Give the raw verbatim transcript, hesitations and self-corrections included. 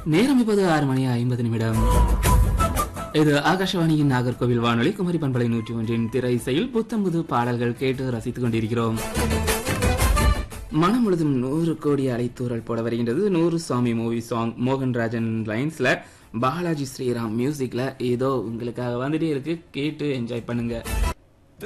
நேரம் இப்போது ஆறு மணி ஐம்பது நிமிடம். இது ஆகாஷவாணியின் நாகர்கோவில் வானொலி குமரி பண்பலை நூற்றி ஒன்றின் திரை இசையில் புத்தம்புது பாடல்கள் கேட்டு ரசித்துக் கொண்டிருக்கிறோம். மனம் முழுதும் நூறு கோடி அலைத்தூரல் போட வருகின்றது. நூறு சாமி மூவி சாங் மோகன்ராஜன் லைன்ஸ்ல பாலாஜி ஸ்ரீராம் மியூசிக்ல ஏதோ உங்களுக்காக வந்துட்டே இருக்கு. கேட்டு என்ஜாய் பண்ணுங்க.